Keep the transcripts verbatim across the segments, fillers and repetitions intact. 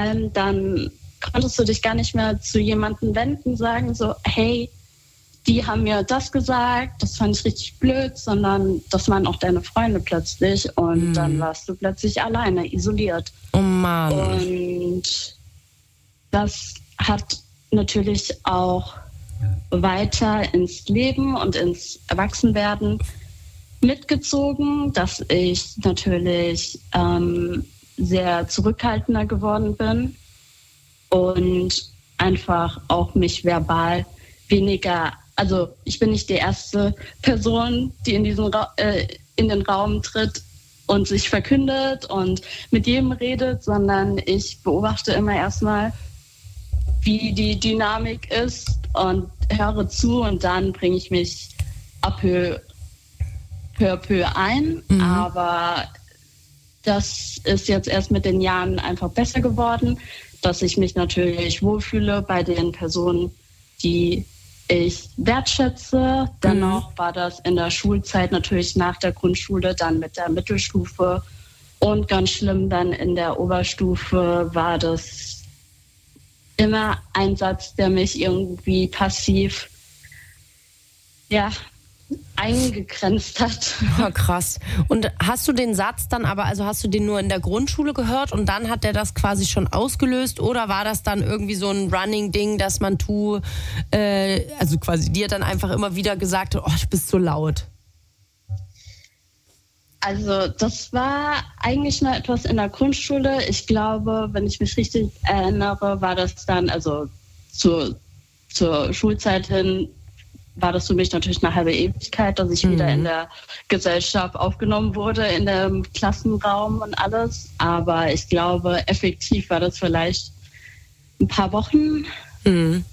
allem dann konntest du dich gar nicht mehr zu jemandem wenden, sagen so, hey, die haben mir das gesagt, das fand ich richtig blöd, sondern das waren auch deine Freunde plötzlich und mhm. dann warst du plötzlich alleine, isoliert. Oh Mann. Und das hat natürlich auch weiter ins Leben und ins Erwachsenwerden mitgezogen, dass ich natürlich ähm, sehr zurückhaltender geworden bin und einfach auch mich verbal weniger, also ich bin nicht die erste Person, die in diesen Ra- äh, in den Raum tritt und sich verkündet und mit jedem redet, sondern ich beobachte immer erstmal, wie die Dynamik ist und höre zu und dann bringe ich mich ab peu peu, peu ein. Mhm. Aber das ist jetzt erst mit den Jahren einfach besser geworden, dass ich mich natürlich wohlfühle bei den Personen, die ich wertschätze. Dennoch war das in der Schulzeit natürlich nach der Grundschule, dann mit der Mittelstufe und ganz schlimm dann in der Oberstufe war das immer ein Satz, der mich irgendwie passiv ja, eingegrenzt hat. Ja, krass. Und hast du den Satz dann aber, also hast du den nur in der Grundschule gehört und dann hat der das quasi schon ausgelöst oder war das dann irgendwie so ein Running-Ding, dass man tu, äh, also quasi dir dann einfach immer wieder gesagt hat, oh, du bist so laut? Also das war eigentlich noch etwas in der Grundschule. Ich glaube, wenn ich mich richtig erinnere, war das dann, also zur, zur Schulzeit hin, war das für mich natürlich eine halbe Ewigkeit, dass ich mhm. wieder in der Gesellschaft aufgenommen wurde, in dem Klassenraum und alles. Aber ich glaube, effektiv war das vielleicht ein paar Wochen. Mhm.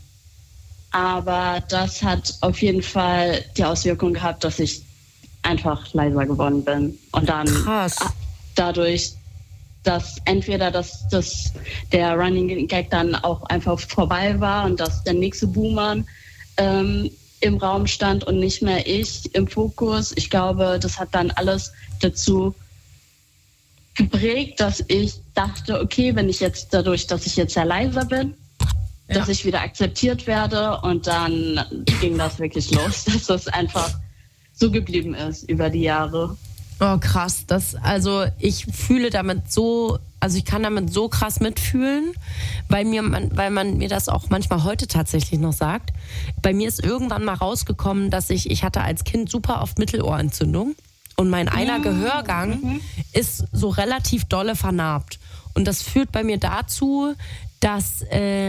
Aber das hat auf jeden Fall die Auswirkung gehabt, dass ich einfach leiser geworden bin. Und dann Krass. dadurch, dass entweder dass, dass der Running Gag dann auch einfach vorbei war und dass der nächste Boomer ähm, im Raum stand und nicht mehr ich im Fokus. Ich glaube, das hat dann alles dazu geprägt, dass ich dachte, okay, wenn ich jetzt dadurch, dass ich jetzt sehr leiser bin, ja. dass ich wieder akzeptiert werde und dann ging das wirklich los, dass das einfach so geblieben ist über die Jahre. Oh, krass. Das, also ich fühle damit so, also ich kann damit so krass mitfühlen, weil mir man, weil man mir das auch manchmal heute tatsächlich noch sagt. Bei mir ist irgendwann mal rausgekommen, dass ich, ich hatte als Kind super oft Mittelohrentzündung und mein einer Gehörgang mhm. ist so relativ dolle vernarbt. Und das führt bei mir dazu, dass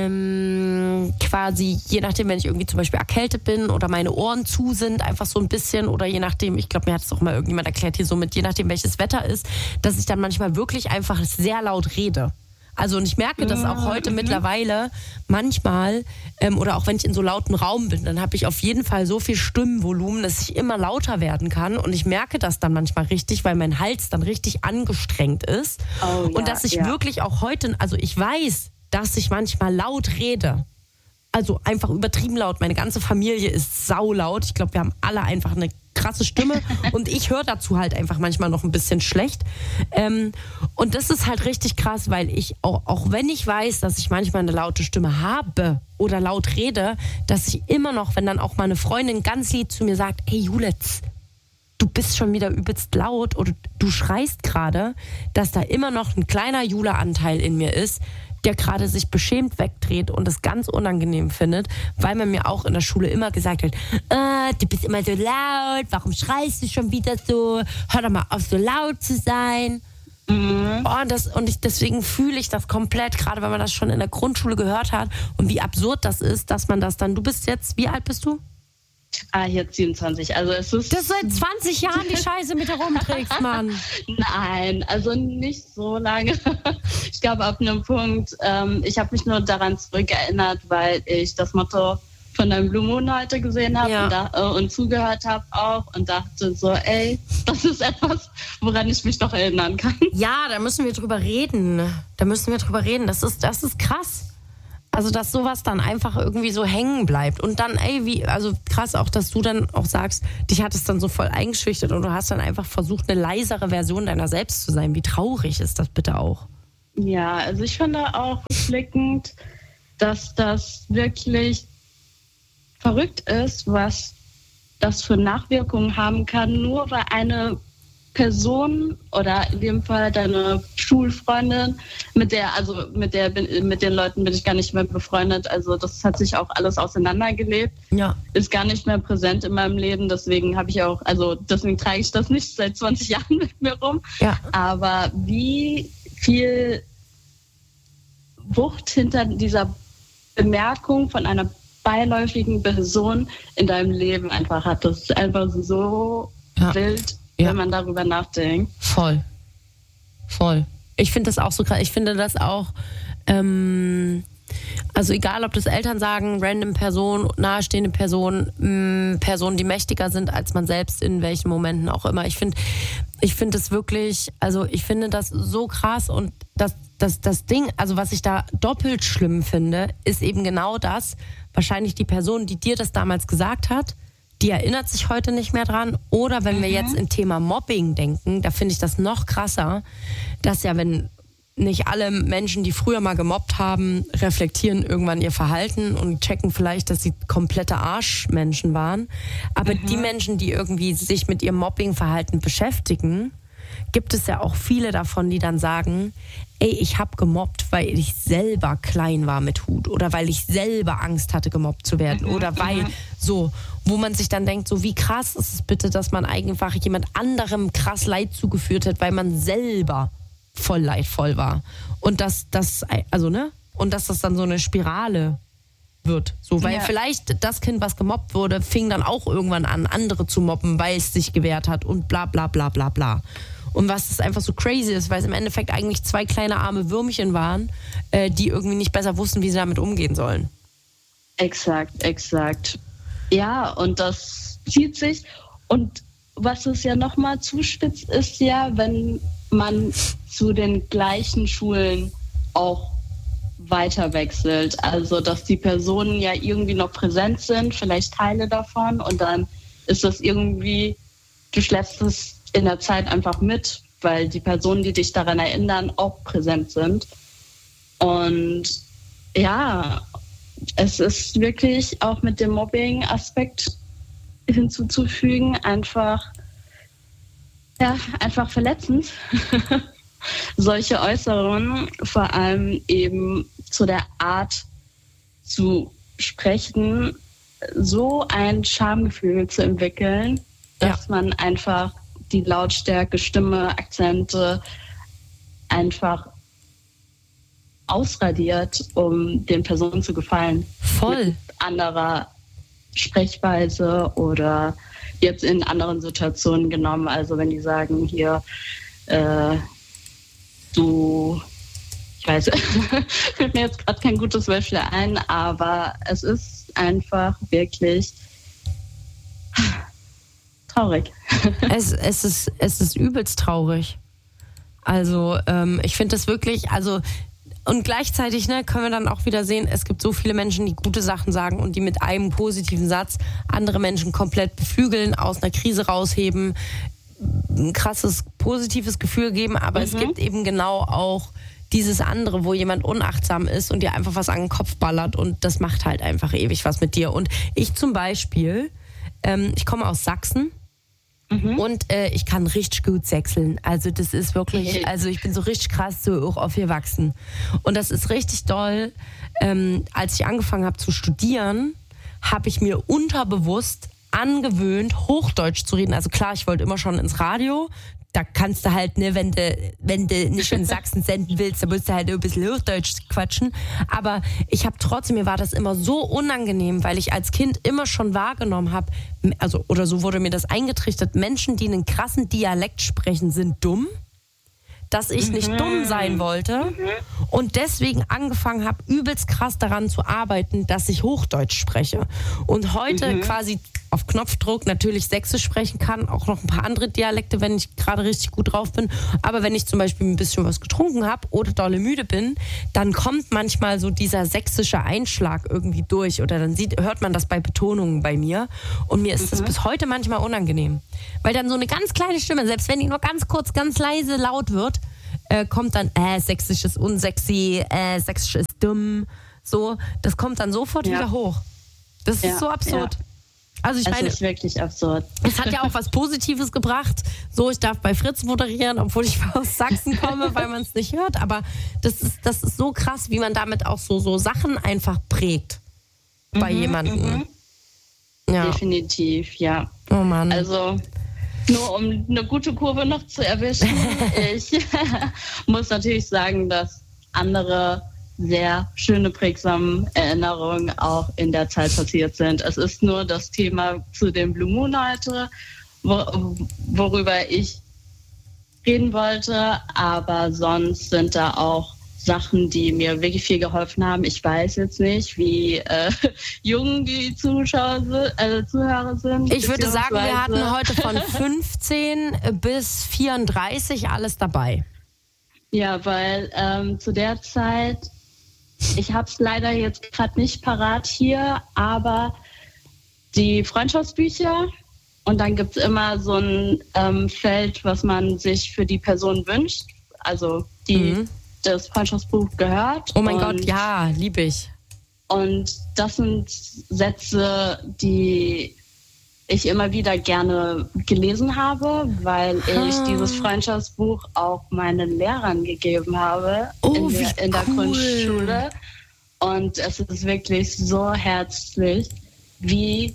ähm, quasi, je nachdem, wenn ich irgendwie zum Beispiel erkältet bin oder meine Ohren zu sind, einfach so ein bisschen, oder je nachdem, ich glaube, mir hat es auch mal irgendjemand erklärt hier so mit, je nachdem, welches Wetter ist, dass ich dann manchmal wirklich einfach sehr laut rede. Also und ich merke das auch heute mhm. mittlerweile manchmal, ähm, oder auch wenn ich in so lauten Raum bin, dann habe ich auf jeden Fall so viel Stimmvolumen, dass ich immer lauter werden kann und ich merke das dann manchmal richtig, weil mein Hals dann richtig angestrengt ist oh, und ja, dass ich ja. wirklich auch heute, also ich weiß, dass ich manchmal laut rede. Also einfach übertrieben laut. Meine ganze Familie ist saulaut. Ich glaube, wir haben alle einfach eine krasse Stimme und ich höre dazu halt einfach manchmal noch ein bisschen schlecht. Ähm, und das ist halt richtig krass, weil ich, auch, auch wenn ich weiß, dass ich manchmal eine laute Stimme habe oder laut rede, dass ich immer noch, wenn dann auch mal eine Freundin ganz lieb zu mir sagt, hey Julitz, du bist schon wieder übelst laut oder du schreist gerade, dass da immer noch ein kleiner Jula-Anteil in mir ist, der gerade sich beschämt wegdreht und es ganz unangenehm findet, weil man mir auch in der Schule immer gesagt hat, ah, du bist immer so laut, warum schreist du schon wieder so, hör doch mal auf so laut zu sein. Mhm. Oh, und, das, und ich, deswegen fühle ich das komplett, gerade wenn man das schon in der Grundschule gehört hat und wie absurd das ist, dass man das dann, du bist jetzt, wie alt bist du? Ah, jetzt siebenundzwanzig. Also es ist das seit zwanzig Jahren die Scheiße mit herumträgst, Mann. Nein, also nicht so lange. Ich glaube, ab einem Punkt, ähm, ich habe mich nur daran zurückerinnert, weil ich das Motto von deinem Blue Moon heute gesehen habe ja. und, da, äh, und zugehört habe auch und dachte so, ey, das ist etwas, woran ich mich noch erinnern kann. Ja, da müssen wir drüber reden. Da müssen wir drüber reden. Das ist, das ist krass. Also, dass sowas dann einfach irgendwie so hängen bleibt. Und dann, ey, wie, also krass auch, dass du dann auch sagst, dich hat es dann so voll eingeschüchtert und du hast dann einfach versucht, eine leisere Version deiner selbst zu sein. Wie traurig ist das bitte auch? Ja, also ich finde auch rückblickend, dass das wirklich verrückt ist, was das für Nachwirkungen haben kann, nur weil eine Person oder in dem Fall deine Schulfreundin, mit der, also mit der mit den Leuten bin ich gar nicht mehr befreundet. Also das hat sich auch alles auseinandergelebt. Ja. Ist gar nicht mehr präsent in meinem Leben. Deswegen habe ich auch, also deswegen trage ich das nicht seit zwanzig Jahren mit mir rum. Ja. Aber wie viel Wucht hinter dieser Bemerkung von einer beiläufigen Person in deinem Leben einfach hat. Das ist einfach so ja. wild, ja. wenn man darüber nachdenkt. Voll. Voll. Ich finde das auch so krass. Ich finde das auch, ähm, also egal, ob das Eltern sagen, random Person, nahestehende Person, mh, Personen, die mächtiger sind als man selbst, in welchen Momenten auch immer. Ich finde, ich finde es wirklich, also ich finde das so krass und das, das, das Ding, also was ich da doppelt schlimm finde, ist eben genau das, wahrscheinlich die Person, die dir das damals gesagt hat, die erinnert sich heute nicht mehr dran. Oder wenn mhm. wir jetzt im Thema Mobbing denken, da finde ich das noch krasser, dass ja, wenn nicht alle Menschen, die früher mal gemobbt haben, reflektieren irgendwann ihr Verhalten und checken vielleicht, dass sie komplette Arschmenschen waren. Aber mhm. die Menschen, die irgendwie sich mit ihrem Mobbingverhalten beschäftigen, gibt es ja auch viele davon, die dann sagen, ey, ich habe gemobbt, weil ich selber klein war mit Hut oder weil ich selber Angst hatte, gemobbt zu werden mhm. oder weil so, wo man sich dann denkt, so wie krass ist es bitte, dass man einfach jemand anderem krass Leid zugeführt hat, weil man selber voll leidvoll war. Und dass das, also ne, und dass das dann so eine Spirale wird. So, weil ja. vielleicht das Kind, was gemobbt wurde, fing dann auch irgendwann an, andere zu mobben, weil es sich gewehrt hat und bla bla bla bla bla. Und was das einfach so crazy ist, weil es im Endeffekt eigentlich zwei kleine arme Würmchen waren, äh, die irgendwie nicht besser wussten, wie sie damit umgehen sollen. Exakt, exakt. Ja, und das zieht sich. Und was es ja nochmal zuspitzt, ist ja, wenn man zu den gleichen Schulen auch weiter wechselt. Also, dass die Personen ja irgendwie noch präsent sind, vielleicht Teile davon. Und dann ist das irgendwie, du schleppst es in der Zeit einfach mit, weil die Personen, die dich daran erinnern, auch präsent sind. Und ja, es ist wirklich auch mit dem Mobbing-Aspekt hinzuzufügen, einfach, ja, einfach verletzend. Solche Äußerungen, vor allem eben zu der Art zu sprechen, so ein Schamgefühl zu entwickeln, dass ja. man einfach die Lautstärke, Stimme, Akzente einfach ausradiert, um den Personen zu gefallen. Voll. Mit anderer Sprechweise oder jetzt in anderen Situationen genommen. Also wenn die sagen, hier, äh, du, ich weiß, fällt mir jetzt gerade kein gutes Beispiel ein, aber es ist einfach wirklich traurig. Es, es, ist, es ist übelst traurig. Also ähm, ich finde das wirklich, also und gleichzeitig ne, können wir dann auch wieder sehen, es gibt so viele Menschen, die gute Sachen sagen und die mit einem positiven Satz andere Menschen komplett beflügeln, aus einer Krise rausheben, ein krasses positives Gefühl geben, aber mhm. es gibt eben genau auch dieses andere, wo jemand unachtsam ist und dir einfach was an den Kopf ballert und das macht halt einfach ewig was mit dir. Und ich zum Beispiel, ähm, ich komme aus Sachsen. Mhm. Und äh, ich kann richtig gut sechseln. Also das ist wirklich, also ich bin so richtig krass so auch aufgewachsen. Und das ist richtig doll. Ähm, als ich angefangen habe zu studieren, habe ich mir unterbewusst angewöhnt, Hochdeutsch zu reden. Also klar, ich wollte immer schon ins Radio. Da kannst du halt, ne, wenn du, wenn du nicht in Sachsen senden willst, dann musst du halt ein bisschen Hochdeutsch quatschen. Aber ich habe trotzdem, mir war das immer so unangenehm, weil ich als Kind immer schon wahrgenommen habe, also, oder so wurde mir das eingetrichtert, Menschen, die einen krassen Dialekt sprechen, sind dumm. Dass ich nicht mhm. dumm sein wollte mhm. und deswegen angefangen habe, übelst krass daran zu arbeiten, dass ich Hochdeutsch spreche. Und heute mhm. quasi auf Knopfdruck natürlich Sächsisch sprechen kann, auch noch ein paar andere Dialekte, wenn ich gerade richtig gut drauf bin. Aber wenn ich zum Beispiel ein bisschen was getrunken habe oder dolle müde bin, dann kommt manchmal so dieser sächsische Einschlag irgendwie durch oder dann sieht, hört man das bei Betonungen bei mir. Und mir ist mhm. das bis heute manchmal unangenehm. Weil dann so eine ganz kleine Stimme, selbst wenn die nur ganz kurz, ganz leise laut wird, äh, kommt dann, äh, sächsisch ist unsexy, äh, sächsisch ist dumm. So, das kommt dann sofort ja. wieder hoch. Das ist ja, so absurd. Ja. Also ich es meine, ist wirklich absurd. Es hat ja auch was Positives gebracht. So, ich darf bei Fritz moderieren, obwohl ich aus Sachsen komme, weil man es nicht hört. Aber das ist, das ist so krass, wie man damit auch so, so Sachen einfach prägt bei mhm, jemandem. Mhm. Ja. Definitiv, ja. Oh Mann. Also nur um eine gute Kurve noch zu erwischen, ich muss natürlich sagen, dass andere sehr schöne, prägsame Erinnerungen auch in der Zeit passiert sind. Es ist nur das Thema zu dem Blue Moon heute, wo, worüber ich reden wollte, aber sonst sind da auch Sachen, die mir wirklich viel geholfen haben. Ich weiß jetzt nicht, wie äh, jung die Zuschauer, äh, Zuhörer sind. Ich würde sagen, wir hatten heute von fünfzehn bis vierunddreißig alles dabei. Ja, weil ähm, zu der Zeit, ich habe es leider jetzt gerade nicht parat hier, aber die Freundschaftsbücher und dann gibt es immer so ein ähm, Feld, was man sich für die Person wünscht, also die mhm. das Freundschaftsbuch gehört. Oh mein und, Gott, ja, liebe ich. Und das sind Sätze, die ich immer wieder gerne gelesen habe, weil ich ah. dieses Freundschaftsbuch auch meinen Lehrern gegeben habe oh, in der, in der cool. Grundschule. Und es ist wirklich so herzlich, wie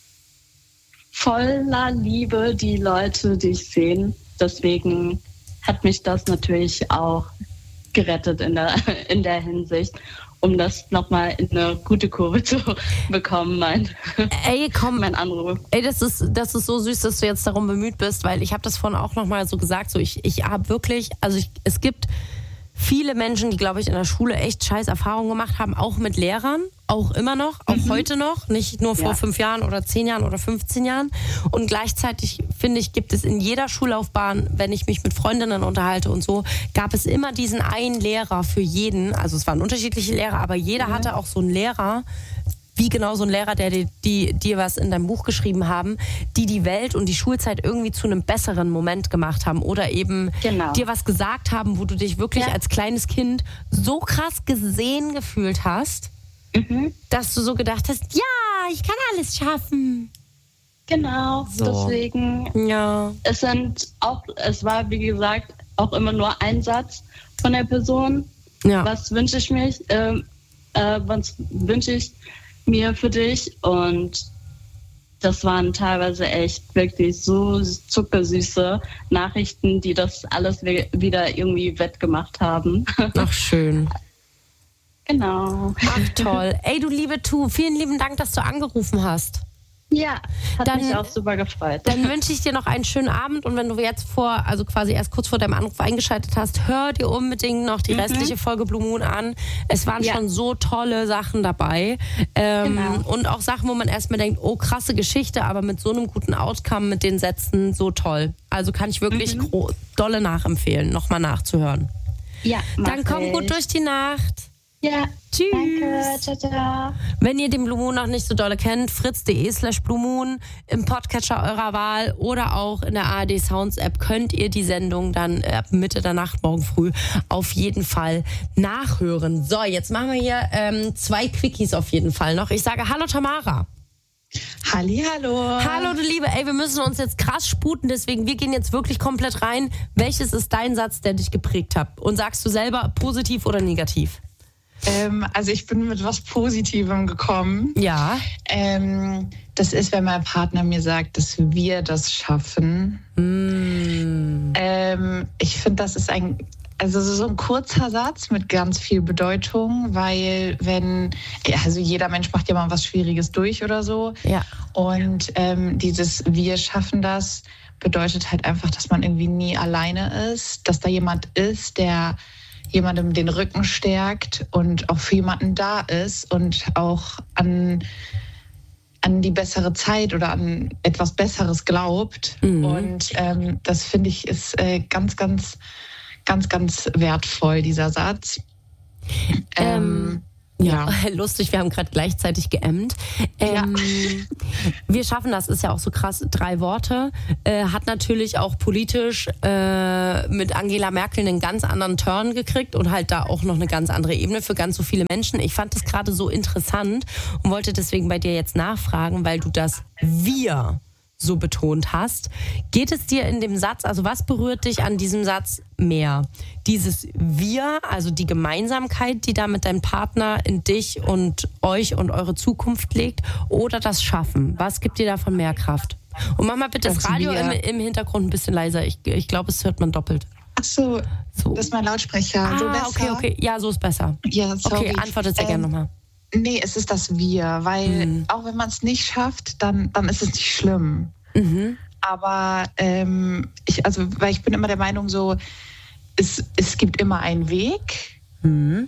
voller Liebe die Leute dich sehen. Deswegen hat mich das natürlich auch gerettet in der, in der Hinsicht, um das nochmal in eine gute Kurve zu bekommen, mein, ey, komm, mein Anruf. Ey, das ist, das ist so süß, dass du jetzt darum bemüht bist, weil ich habe das vorhin auch nochmal so gesagt, so ich, ich habe wirklich, also ich, es gibt viele Menschen, die, glaube ich, in der Schule echt scheiß Erfahrungen gemacht haben, auch mit Lehrern, auch immer noch, auch mhm. heute noch, nicht nur vor ja. fünf Jahren oder zehn Jahren oder fünfzehn Jahren. Und gleichzeitig, finde ich, gibt es in jeder Schullaufbahn, wenn ich mich mit Freundinnen unterhalte und so, gab es immer diesen einen Lehrer für jeden. Also es waren unterschiedliche Lehrer, aber jeder mhm. hatte auch so einen Lehrer, wie genau so ein Lehrer, der dir die, die was in deinem Buch geschrieben haben, die die Welt und die Schulzeit irgendwie zu einem besseren Moment gemacht haben oder eben genau. dir was gesagt haben, wo du dich wirklich ja. als kleines Kind so krass gesehen gefühlt hast, mhm. dass du so gedacht hast, ja, ich kann alles schaffen. Genau, so. Deswegen, ja. es sind auch, es war wie gesagt auch immer nur ein Satz von der Person. Ja. Was wünsche ich mir, äh, äh, was wünsche ich mir für dich? Und das waren teilweise echt wirklich so zuckersüße Nachrichten, die das alles wieder irgendwie wettgemacht haben. Ach, schön. Genau. Ach, toll. Ey, du liebe Tu, vielen lieben Dank, dass du angerufen hast. Ja, hat dann, mich auch super gefreut. Dann wünsche ich dir noch einen schönen Abend und wenn du jetzt vor, also quasi erst kurz vor deinem Anruf eingeschaltet hast, hör dir unbedingt noch die mhm. restliche Folge Blue Moon an. Es waren ja. schon so tolle Sachen dabei ähm, genau. und auch Sachen, wo man erstmal denkt, oh krasse Geschichte, aber mit so einem guten Outcome, mit den Sätzen, so toll. Also kann ich wirklich mhm. gro- dolle nachempfehlen, nochmal nachzuhören. Ja, dann komm ich. gut durch die Nacht. Ja, tschüss. Danke, ciao, ciao. Wenn ihr den Blue Moon noch nicht so dolle kennt, fritz.de slash Blue Moon im Podcatcher eurer Wahl oder auch in der A R D Sounds App könnt ihr die Sendung dann ab Mitte der Nacht morgen früh auf jeden Fall nachhören. So, jetzt machen wir hier ähm, zwei Quickies auf jeden Fall noch. Ich sage Hallo Tamara. Hallihallo. Hallo du Liebe, ey, wir müssen uns jetzt krass sputen, deswegen wir gehen jetzt wirklich komplett rein. Welches ist dein Satz, der dich geprägt hat? Und sagst du selber positiv oder negativ? Ähm, also ich bin mit was Positivem gekommen. Ja. Ähm, das ist, wenn mein Partner mir sagt, dass wir das schaffen. Mm. Ähm, ich finde, das ist ein, also so ein kurzer Satz mit ganz viel Bedeutung, weil wenn, also jeder Mensch macht ja mal was Schwieriges durch oder so. Ja. Und ähm, dieses wir schaffen das bedeutet halt einfach, dass man irgendwie nie alleine ist, dass da jemand ist, der jemandem den Rücken stärkt und auch für jemanden da ist und auch an, an die bessere Zeit oder an etwas Besseres glaubt. Mhm. Und ähm, das finde ich ist äh, ganz, ganz, ganz, ganz wertvoll, dieser Satz. Ähm, ähm, ja. Ja. Lustig, wir haben gerade gleichzeitig geämmt. Ähm, ja. Wir schaffen das, ist ja auch so krass, drei Worte. Äh, hat natürlich auch politisch äh, mit Angela Merkel einen ganz anderen Turn gekriegt und halt da auch noch eine ganz andere Ebene für ganz so viele Menschen. Ich fand das gerade so interessant und wollte deswegen bei dir jetzt nachfragen, weil du das Wir so betont hast. Geht es dir in dem Satz, also was berührt dich an diesem Satz mehr? Dieses Wir, also die Gemeinsamkeit, die da mit deinem Partner in dich und euch und eure Zukunft legt, oder das Schaffen? Was gibt dir davon mehr Kraft? Und mach mal bitte das, das Radio im, im Hintergrund ein bisschen leiser. Ich, ich glaube, es hört man doppelt. Ach so, so. Das ist mein Lautsprecher. Ah, so besser? okay, okay. Ja, so ist besser. Ja, sorry. Okay, antwortet sehr ähm, gerne nochmal. Nee, es ist das Wir, weil mhm. auch wenn man es nicht schafft, dann, dann ist es nicht schlimm. Mhm. Aber ähm, ich, also, weil ich bin immer der Meinung so, es, es gibt immer einen Weg mhm.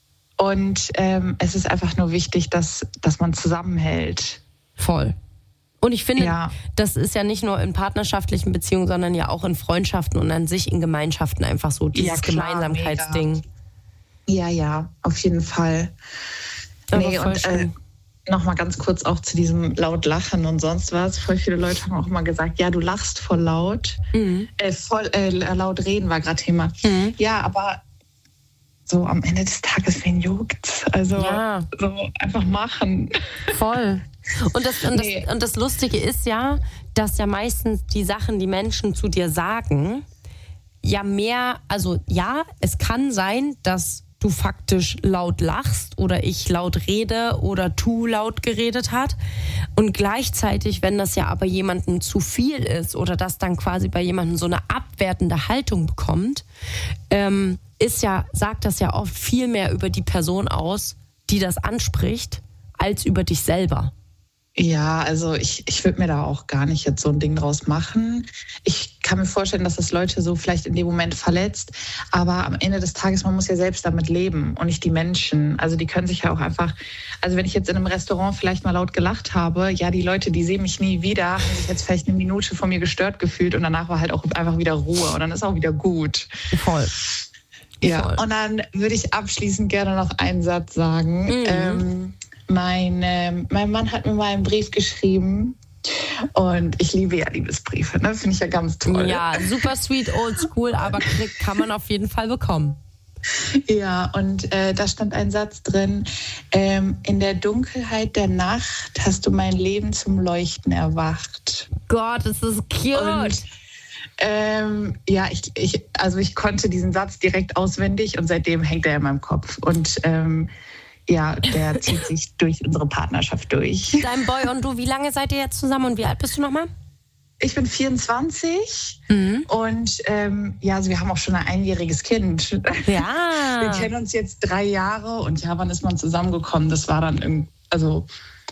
und ähm, es ist einfach nur wichtig, dass, dass man zusammenhält. Voll. Und ich finde, ja. das ist ja nicht nur in partnerschaftlichen Beziehungen, sondern ja auch in Freundschaften und an sich in Gemeinschaften einfach so, dieses ja, klar, Gemeinsamkeitsding. Mega. Ja, ja, auf jeden Fall. Nee, und äh, nochmal ganz kurz auch zu diesem laut Lachen und sonst was. Voll viele Leute haben auch mal gesagt, ja, du lachst voll laut. Mhm. Äh, voll äh, laut reden war gerade Thema. Mhm. Ja, aber so am Ende des Tages, wen juckt's? Also ja. so einfach machen. Voll. Und das, und, nee. das, und das Lustige ist ja, dass ja meistens die Sachen, die Menschen zu dir sagen, ja mehr, also ja, es kann sein, dass du faktisch laut lachst oder ich laut rede oder du laut geredet hat. Und gleichzeitig, wenn das ja aber jemandem zu viel ist oder das dann quasi bei jemandem so eine abwertende Haltung bekommt, ähm, ist ja, sagt das ja oft viel mehr über die Person aus, die das anspricht, als über dich selber. Ja, also ich, ich würde mir da auch gar nicht jetzt so ein Ding draus machen. Ich kann mir vorstellen, dass das Leute so vielleicht in dem Moment verletzt, aber am Ende des Tages, man muss ja selbst damit leben und nicht die Menschen. Also die können sich ja auch einfach, also wenn ich jetzt in einem Restaurant vielleicht mal laut gelacht habe, ja, die Leute, die sehen mich nie wieder, haben sich jetzt vielleicht eine Minute von mir gestört gefühlt und danach war halt auch einfach wieder Ruhe und dann ist auch wieder gut. Voll. Ja, Voll. Und dann würde ich abschließend gerne noch einen Satz sagen. Mhm. Ähm, Mein, äh, mein Mann hat mir mal einen Brief geschrieben und ich liebe ja Liebesbriefe, ne? Finde ich ja ganz toll. Ja, super sweet, old school, aber kann man auf jeden Fall bekommen. Ja, und äh, da stand ein Satz drin, ähm, in der Dunkelheit der Nacht hast du mein Leben zum Leuchten erwacht. Gott, das ist cute. Und, ähm, ja, ich, ich, also ich konnte diesen Satz direkt auswendig und seitdem hängt er in meinem Kopf und ähm, ja, der zieht sich durch unsere Partnerschaft durch. Dein Boy und du, wie lange seid ihr jetzt zusammen und wie alt bist du nochmal? Ich bin vierundzwanzig mhm. und ähm, ja, also wir haben auch schon ein einjähriges Kind. Ja. Wir kennen uns jetzt drei Jahre und ja, wann ist man zusammengekommen? Das war dann irgendwie, also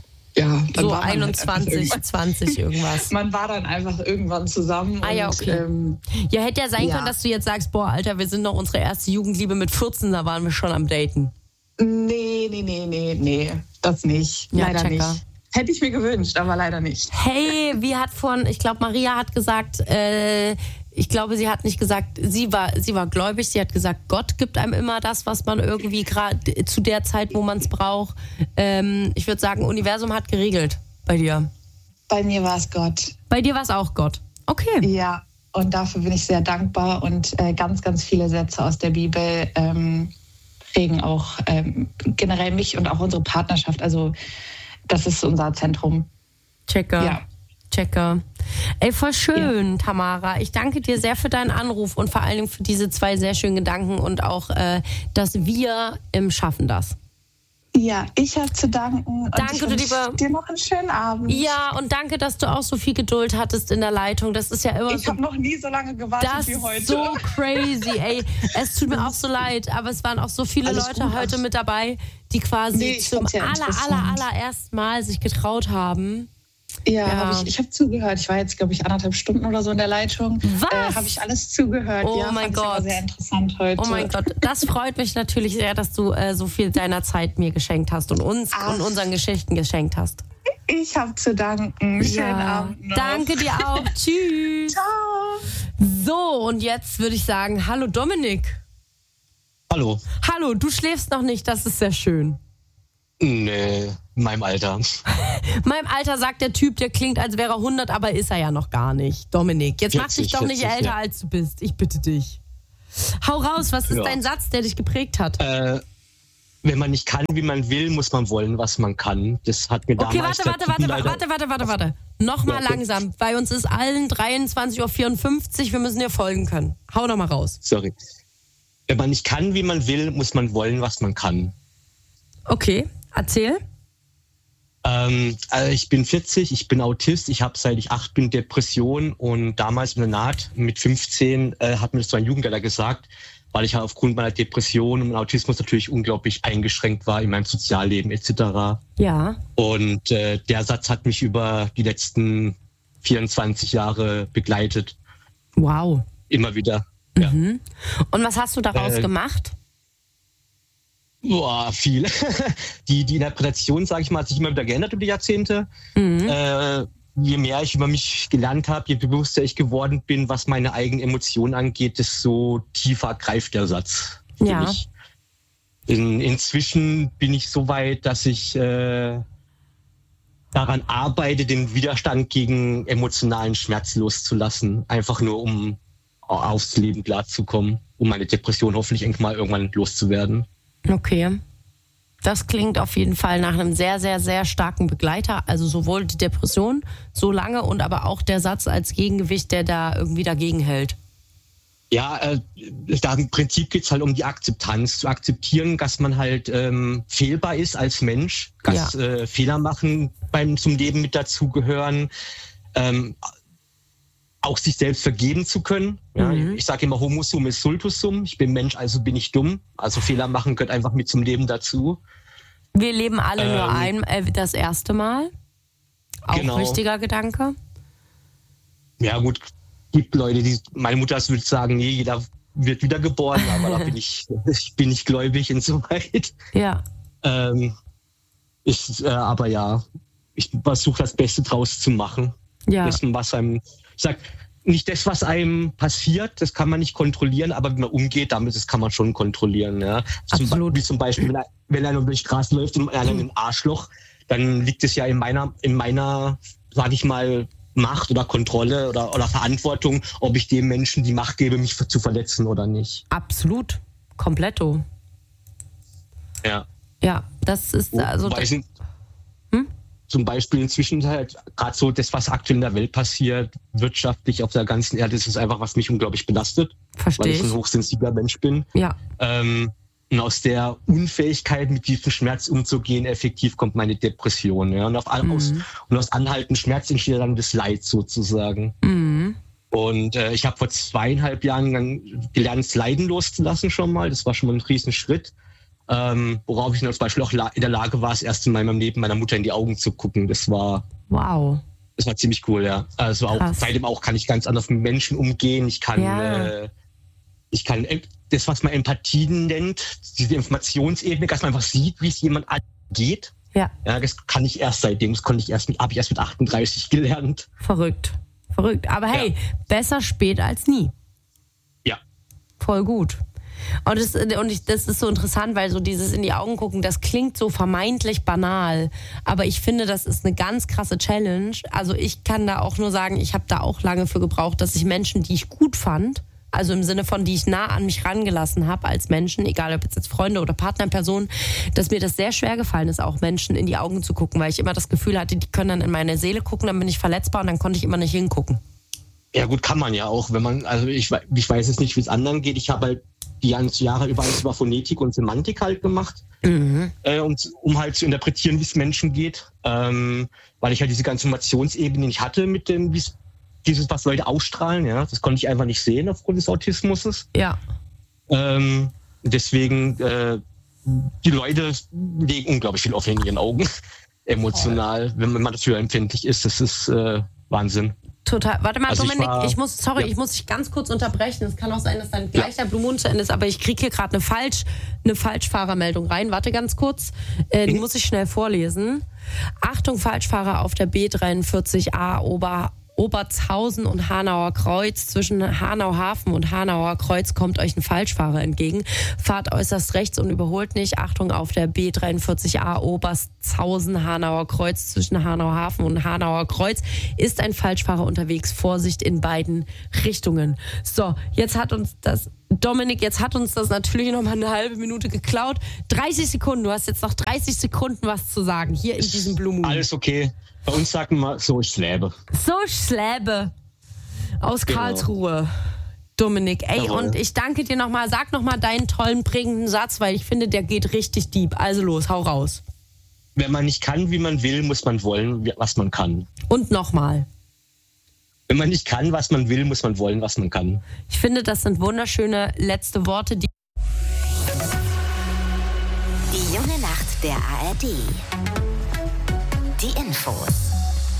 ja. Dann so war einundzwanzig, halt zwanzig irgendwas. Man war dann einfach irgendwann zusammen. Ah ja, und, okay. Ähm, ja, hätte ja sein ja. können, dass du jetzt sagst, boah, Alter, wir sind noch unsere erste Jugendliebe mit vierzehn, da waren wir schon am Daten. Nee, nee, nee, nee, nee, das nicht. Ja, leider Checker. nicht. Hätte ich mir gewünscht, aber leider nicht. Hey, wie hat von, ich glaube, Maria hat gesagt, äh, ich glaube, sie hat nicht gesagt, sie war, sie war gläubig, sie hat gesagt, Gott gibt einem immer das, was man irgendwie gerade zu der Zeit, wo man es braucht. Ähm, ich würde sagen, Universum hat geregelt bei dir. Bei mir war es Gott. Bei dir war es auch Gott. Okay. Ja, und dafür bin ich sehr dankbar und äh, ganz, ganz viele Sätze aus der Bibel ähm, prägen auch ähm, generell mich und auch unsere Partnerschaft. Also das ist unser Zentrum. Checker. Ja. Checker. Ey, voll schön, ja. Tamara. Ich danke dir sehr für deinen Anruf und vor allen Dingen für diese zwei sehr schönen Gedanken und auch, äh, dass wir im Schaffen das. Ja, ich habe zu danken. Und danke, ich du lieber. Dir noch einen schönen Abend. Ja, und danke, dass du auch so viel Geduld hattest in der Leitung. Das ist ja immer Ich so, habe noch nie so lange gewartet das wie heute. Das ist so crazy, ey. Es tut mir auch so leid, aber es waren auch so viele Alles Leute gut, heute mit dabei, die quasi nee, zum ja aller, aller, allerersten Mal sich getraut haben. Ja, ja. Hab ich, ich habe zugehört. Ich war jetzt, glaube ich, anderthalb Stunden oder so in der Leitung. Was? Äh, habe ich alles zugehört. Oh ja, mein fand Gott. Ich sehr interessant heute. Oh mein Gott, das freut mich natürlich sehr, dass du äh, so viel deiner Zeit mir geschenkt hast und uns Ach. und unseren Geschichten geschenkt hast. Ich habe zu danken. Schönen ja. Abend noch. Danke dir auch. Tschüss. Ciao. So, und jetzt würde ich sagen, hallo Dominik. Hallo. Hallo, du schläfst noch nicht, das ist sehr schön. Nee, in meinem Alter. Meinem Alter sagt der Typ, der klingt, als wäre er hundert, aber ist er ja noch gar nicht. Dominik, jetzt mach dich doch nicht älter, ja. als du bist. Ich bitte dich. Hau raus, was ist ja. dein Satz, der dich geprägt hat? Äh, wenn man nicht kann, wie man will, muss man wollen, was man kann. Das hat mir okay, damals... Okay, warte, warte, warte, warte, warte, warte, warte. Nochmal ja, langsam. Bei uns ist allen dreiundzwanzig Uhr vierundfünfzig. Wir müssen dir folgen können. Hau noch mal raus. Sorry. Wenn man nicht kann, wie man will, muss man wollen, was man kann. Okay, erzähl. Ähm, also ich bin vierzig, ich bin Autist, ich habe seit ich acht bin Depression und damals in der Naht mit fünfzehn äh, hat mir das so ein Jugendleiter gesagt, weil ich halt aufgrund meiner Depression und Autismus natürlich unglaublich eingeschränkt war in meinem Sozialleben et cetera. Ja. Und äh, der Satz hat mich über die letzten vierundzwanzig Jahre begleitet. Wow. Immer wieder. Mhm. Ja. Und was hast du daraus äh, gemacht? Boah, viel. die, die Interpretation, sage ich mal, hat sich immer wieder geändert über die Jahrzehnte. Mhm. Äh, je mehr ich über mich gelernt habe, je bewusster ich geworden bin, was meine eigenen Emotionen angeht, desto tiefer greift der Satz. Ja. Mich. In, inzwischen bin ich so weit, dass ich äh, daran arbeite, den Widerstand gegen emotionalen Schmerz loszulassen. Einfach nur, um aufs Leben klarzukommen, um meine Depression hoffentlich irgendwann mal irgendwann loszuwerden. Okay. Das klingt auf jeden Fall nach einem sehr, sehr, sehr starken Begleiter. Also sowohl die Depression so lange und aber auch der Satz als Gegengewicht, der da irgendwie dagegen hält. Ja, äh, da im Prinzip geht es halt um die Akzeptanz. Zu akzeptieren, dass man halt ähm, fehlbar ist als Mensch, dass ja. äh, Fehler machen beim zum Leben mit dazugehören, ähm, auch sich selbst vergeben zu können. Ja, mhm. Ich sage immer, homo sum ist sultus sum. Ich bin Mensch, also bin ich dumm. Also Fehler machen gehört einfach mit zum Leben dazu. Wir leben alle ähm, nur ein, äh, das erste Mal. Auch genau. Wichtiger Gedanke. Ja gut, gibt Leute, die, meine Mutter würde sagen, nee, jeder wird wiedergeboren, aber da bin ich, ich bin nicht gläubig insoweit. Ja. Ähm, ich, äh, aber ja, ich versuche das Beste draus zu machen. Ja. Wissen, was einem, ich sag, nicht das, was einem passiert, das kann man nicht kontrollieren, aber wie man umgeht, damit das kann man schon kontrollieren. Ja. Absolut. Wie zum Beispiel, wenn, er, wenn einer durch die Straße läuft und einer ein Arschloch, dann liegt es ja in meiner, in meiner, sag ich mal, Macht oder Kontrolle oder, oder Verantwortung, ob ich dem Menschen die Macht gebe, mich zu verletzen oder nicht. Absolut. Kompletto. Ja. Ja, das ist also... Wobei sind, hm? Zum Beispiel inzwischen halt gerade so das, was aktuell in der Welt passiert, wirtschaftlich auf der ganzen Erde, das ist einfach, was mich unglaublich belastet. Verstehe weil ich ein hochsensibler Mensch bin. Ja. Ähm, und aus der Unfähigkeit, mit diesem Schmerz umzugehen, effektiv kommt meine Depression. Ja? Und, auf, mhm. aus, und aus anhaltendem Schmerz entsteht dann das Leid sozusagen. Mhm. Und äh, ich habe vor zweieinhalb Jahren dann gelernt, das Leiden loszulassen schon mal. Das war schon mal ein riesen Schritt. Ähm, worauf ich dann zum Beispiel auch in der Lage war, das erste Mal in meinem Leben meiner Mutter in die Augen zu gucken. Das war, wow. Das war ziemlich cool, ja. Also auch, seitdem auch kann ich ganz anders mit Menschen umgehen. Ich kann, ja. äh, ich kann das, was man Empathie nennt, diese Informationsebene, dass man einfach sieht, wie es jemand angeht. Ja. Ja, das kann ich erst seitdem. Das konnte ich erst, habe ich erst mit achtunddreißig gelernt. Verrückt, verrückt. Aber hey, ja. Besser spät als nie. Ja. Voll gut. Und, das, und ich, das ist so interessant, weil so dieses in die Augen gucken, das klingt so vermeintlich banal, aber ich finde, das ist eine ganz krasse Challenge. Also ich kann da auch nur sagen, ich habe da auch lange für gebraucht, dass ich Menschen, die ich gut fand, also im Sinne von, die ich nah an mich rangelassen habe als Menschen, egal ob jetzt Freunde oder Partnerpersonen, dass mir das sehr schwer gefallen ist, auch Menschen in die Augen zu gucken, weil ich immer das Gefühl hatte, die können dann in meine Seele gucken, dann bin ich verletzbar und dann konnte ich immer nicht hingucken. Ja gut, kann man ja auch, wenn man, also ich, ich weiß jetzt nicht, wie es anderen geht, ich habe halt die ganzen Jahre über alles über Phonetik und Semantik halt gemacht, mhm. äh, um, um halt zu interpretieren, wie es Menschen geht, ähm, weil ich halt diese ganze Informationsebene nicht hatte mit dem, wie dieses, was Leute ausstrahlen, ja, das konnte ich einfach nicht sehen aufgrund des Autismus. Ja. Ähm, deswegen, äh, die Leute legen unglaublich viel auf in ihren Augen, emotional, oh. wenn man dafür empfindlich ist, das ist äh, Wahnsinn. Total. Warte mal, also Dominik, ich, war, ich muss, sorry, ja. ich muss dich ganz kurz unterbrechen. Es kann auch sein, dass dann gleich der Blue Moon zu Ende ist, aber ich kriege hier gerade eine Falsch, eine Falschfahrermeldung rein. Warte ganz kurz. Äh, die mhm. muss ich schnell vorlesen. Achtung, Falschfahrer auf der B dreiundvierzig A Ober, Obertshausen und Hanauer Kreuz. Zwischen Hanau-Hafen und Hanauer Kreuz kommt euch ein Falschfahrer entgegen. Fahrt äußerst rechts und überholt nicht. Achtung, auf der B dreiundvierzig A Obertshausen, Hanauer Kreuz. Zwischen Hanau-Hafen und Hanauer Kreuz ist ein Falschfahrer unterwegs. Vorsicht in beiden Richtungen. So, jetzt hat uns das... Dominik, jetzt hat uns das natürlich noch mal eine halbe Minute geklaut. dreißig Sekunden, du hast jetzt noch dreißig Sekunden was zu sagen, hier in diesem Blue Moon. Alles okay. Bei uns sagen wir so Schläbe. So Schläbe. Aus genau. Karlsruhe. Dominik, ey, Jawohl. Und ich danke dir nochmal. Sag nochmal deinen tollen, prägenden Satz, weil ich finde, der geht richtig deep. Also los, hau raus. Wenn man nicht kann, wie man will, muss man wollen, was man kann. Und nochmal. Wenn man nicht kann, was man will, muss man wollen, was man kann. Ich finde, das sind wunderschöne letzte Worte. Die, die junge Nacht der A R D. Die Infos.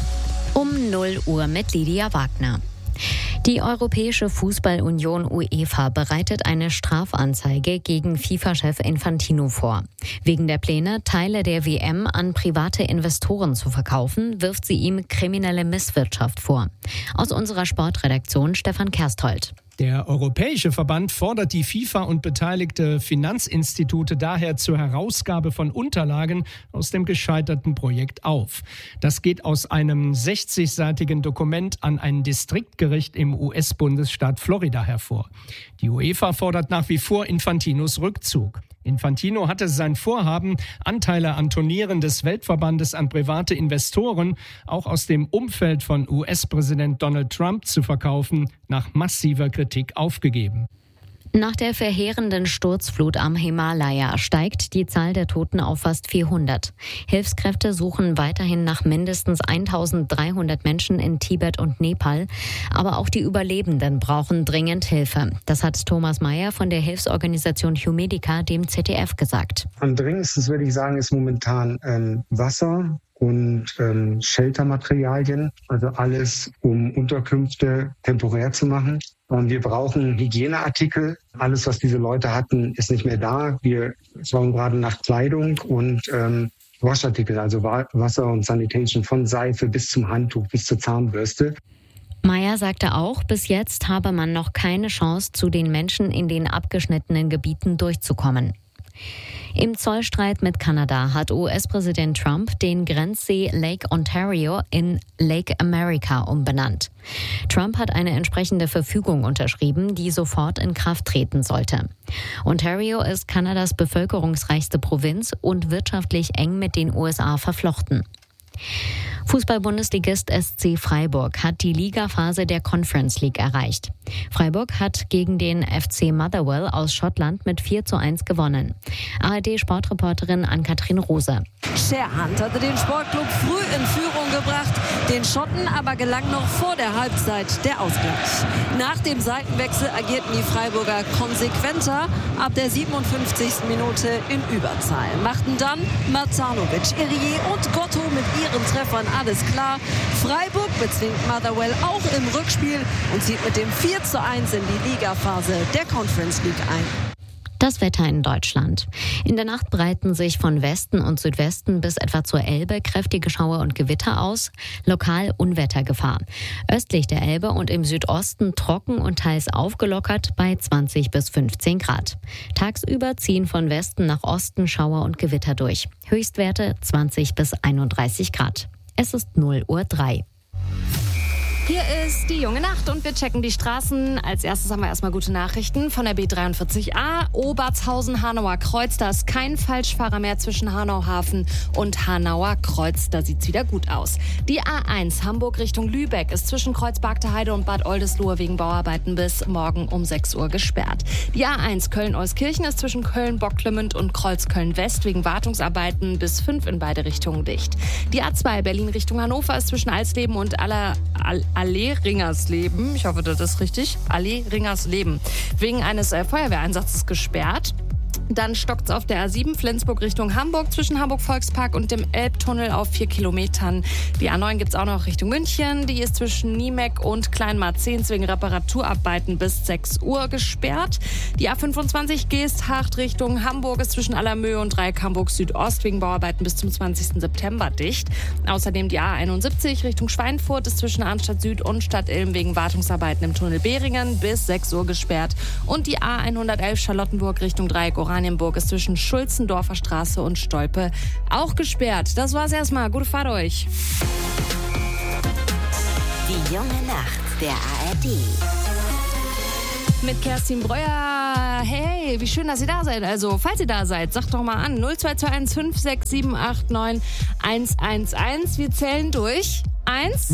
Um null Uhr mit Lydia Wagner. Die Europäische Fußballunion UEFA bereitet eine Strafanzeige gegen FIFA-Chef Infantino vor. Wegen der Pläne, Teile der W M an private Investoren zu verkaufen, wirft sie ihm kriminelle Misswirtschaft vor. Aus unserer Sportredaktion Stefan Kersthold. Der Europäische Verband fordert die FIFA und beteiligte Finanzinstitute daher zur Herausgabe von Unterlagen aus dem gescheiterten Projekt auf. Das geht aus einem sechzigseitigen Dokument an ein Distriktgericht im U S-Bundesstaat Florida hervor. Die UEFA fordert nach wie vor Infantinos Rückzug. Infantino hatte sein Vorhaben, Anteile an Turnieren des Weltverbandes an private Investoren, auch aus dem Umfeld von U S-Präsident Donald Trump zu verkaufen, nach massiver Kritik aufgegeben. Nach der verheerenden Sturzflut am Himalaya steigt die Zahl der Toten auf fast vierhundert. Hilfskräfte suchen weiterhin nach mindestens eintausenddreihundert Menschen in Tibet und Nepal. Aber auch die Überlebenden brauchen dringend Hilfe. Das hat Thomas Meyer von der Hilfsorganisation Humedica dem Z D F gesagt. Am dringendsten, würde ich sagen, ist momentan ähm, Wasser und ähm, Sheltermaterialien, also alles, um Unterkünfte temporär zu machen. Und wir brauchen Hygieneartikel. Alles, was diese Leute hatten, ist nicht mehr da. Wir schauen gerade nach Kleidung und ähm, Waschartikel, also Wasser und Sanitation, von Seife bis zum Handtuch, bis zur Zahnbürste. Meyer sagte auch, bis jetzt habe man noch keine Chance, zu den Menschen in den abgeschnittenen Gebieten durchzukommen. Im Zollstreit mit Kanada hat U S-Präsident Trump den Grenzsee Lake Ontario in Lake America umbenannt. Trump hat eine entsprechende Verfügung unterschrieben, die sofort in Kraft treten sollte. Ontario ist Kanadas bevölkerungsreichste Provinz und wirtschaftlich eng mit den U S A verflochten. Fußball-Bundesligist S C Freiburg hat die Ligaphase der Conference League erreicht. Freiburg hat gegen den F C Motherwell aus Schottland mit vier zu eins gewonnen. A R D-Sportreporterin Ann-Kathrin Rose. Sherhunt hatte den Sportclub früh in Führung gebracht, den Schotten aber gelang noch vor der Halbzeit der Ausgleich. Nach dem Seitenwechsel agierten die Freiburger konsequenter, ab der siebenundfünfzigsten Minute in Überzahl. Machten dann Marcanovic, Irié und Gotto mit ihren Treffern alles klar. Freiburg bezwingt Motherwell auch im Rückspiel und zieht mit dem vier zu eins in die Ligaphase der Conference League ein. Das Wetter in Deutschland. In der Nacht breiten sich von Westen und Südwesten bis etwa zur Elbe kräftige Schauer und Gewitter aus. Lokal Unwettergefahr. Östlich der Elbe und im Südosten trocken und teils aufgelockert bei zwanzig bis fünfzehn Grad. Tagsüber ziehen von Westen nach Osten Schauer und Gewitter durch. Höchstwerte zwanzig bis einunddreißig Grad. Es ist null Uhr drei. Hier ist die junge Nacht und wir checken die Straßen. Als erstes haben wir erstmal gute Nachrichten von der B dreiundvierzig A. Obertshausen, Hanauer Kreuz. Da ist kein Falschfahrer mehr zwischen Hanau-Hafen und Hanauer Kreuz. Da sieht's wieder gut aus. Die A eins Hamburg Richtung Lübeck ist zwischen Kreuzbergter Heide und Bad Oldesloe wegen Bauarbeiten bis morgen um sechs Uhr gesperrt. Die A eins Köln-Euskirchen ist zwischen Köln-Bocklemünd und Kreuzköln-West wegen Wartungsarbeiten bis fünf in beide Richtungen dicht. Die A zwei Berlin Richtung Hannover ist zwischen Alsleben und Aller... All Allee Ringersleben, ich hoffe, das ist richtig, Allee Ringersleben, wegen eines äh, Feuerwehreinsatzes gesperrt. Dann stockt es auf der A sieben Flensburg Richtung Hamburg zwischen Hamburg-Volkspark und dem Elbtunnel auf vier Kilometern. Die A neun gibt es auch noch Richtung München. Die ist zwischen Niemeck und Kleinmarzehns wegen Reparaturarbeiten bis sechs Uhr gesperrt. Die A fünfundzwanzig Geesthacht Richtung Hamburg ist zwischen Allermöhe und Dreieck Hamburg Südost wegen Bauarbeiten bis zum zwanzigsten September dicht. Außerdem die A einundsiebzig Richtung Schweinfurt ist zwischen Arnstadt Süd und Stadt Ilm wegen Wartungsarbeiten im Tunnel Behringen bis sechs Uhr gesperrt. Und die A hundertelf Charlottenburg Richtung Dreieck Oranienburg ist zwischen Schulzendorfer Straße und Stolpe auch gesperrt. Das war's erstmal. Gute Fahrt euch. Die junge Nacht der A R D. Mit Kerstin Breuer. Hey, wie schön, dass ihr da seid. Also, falls ihr da seid, sagt doch mal an. null zwei zwei eins fünf sechs sieben acht neun eins eins eins. Wir zählen durch. Eins.